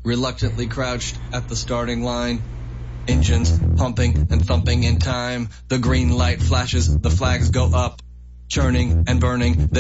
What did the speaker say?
reluctantly crouched at the starting line. Engines pumping and thumping in time. The green light flashes, the flags go up, churning and burning.